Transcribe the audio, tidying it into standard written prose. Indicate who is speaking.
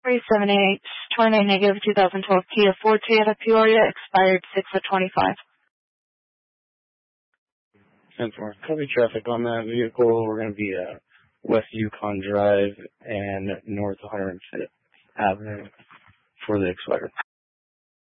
Speaker 1: 378, 29 negative 2012 Kia Forte out of Peoria, expired 6/25.
Speaker 2: 10-4. Copy traffic on that vehicle. We're going to be West Yukon Drive and North 105th Avenue for the expired.